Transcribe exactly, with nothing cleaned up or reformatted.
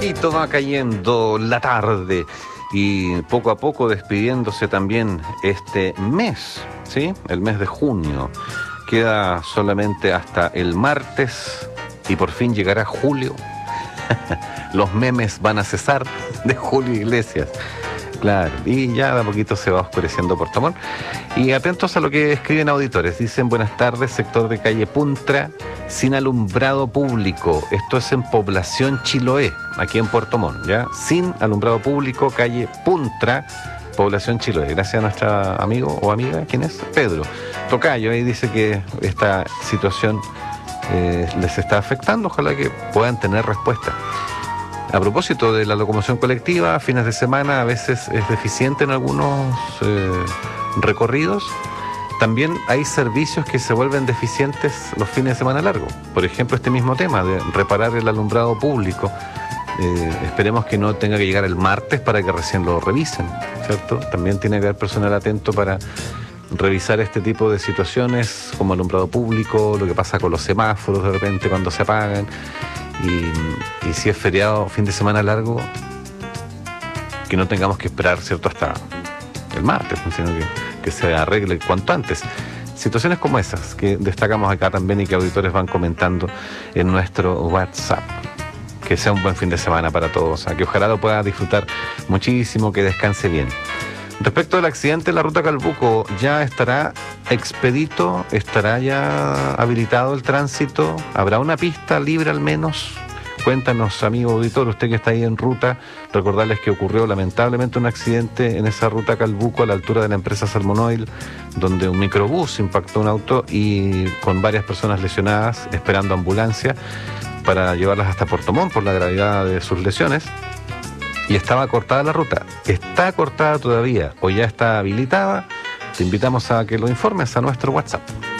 poquito va cayendo la tarde y poco a poco despidiéndose también este mes, ¿sí? El mes de junio. Queda solamente hasta el martes y por fin llegará julio. Los memes van a cesar de Julio Iglesias. Claro, y ya de a poquito se va oscureciendo Puerto Montt. Y atentos a lo que escriben auditores. Dicen: buenas tardes, sector de calle Puntra, sin alumbrado público. Esto es en Población Chiloé, aquí en Puerto Montt, ¿ya? Sin alumbrado público, calle Puntra, Población Chiloé. Gracias a nuestra amigo o amiga, ¿quién es? Pedro Tocayo. Ahí dice que esta situación eh, les está afectando. Ojalá que puedan tener respuesta. A propósito de la locomoción colectiva, fines de semana a veces es deficiente en algunos eh, recorridos. También hay servicios que se vuelven deficientes los fines de semana largos. Por ejemplo, este mismo tema de reparar el alumbrado público. Eh, esperemos que no tenga que llegar el martes para que recién lo revisen, ¿cierto? También tiene que haber personal atento para revisar este tipo de situaciones como alumbrado público, lo que pasa con los semáforos de repente cuando se apagan. Y, y si es feriado, fin de semana largo, que no tengamos que esperar, ¿cierto?, hasta el martes, sino que, que se arregle cuanto antes. Situaciones como esas que destacamos acá también y que auditores van comentando en nuestro WhatsApp. Que sea un buen fin de semana para todos, a que ojalá lo pueda disfrutar muchísimo, que descanse bien. Respecto del accidente en la ruta Calbuco, ¿ya estará expedito? ¿Estará ya habilitado el tránsito? ¿Habrá una pista libre al menos? Cuéntanos, amigo auditor, usted que está ahí en ruta, recordarles que ocurrió lamentablemente un accidente en esa ruta Calbuco a la altura de la empresa Salmon Oil, donde un microbús impactó un auto y con varias personas lesionadas, esperando ambulancia para llevarlas hasta Puerto Montt por la gravedad de sus lesiones. Y estaba cortada la ruta. ¿Está cortada todavía o ya está habilitada? Te invitamos a que lo informes a nuestro WhatsApp.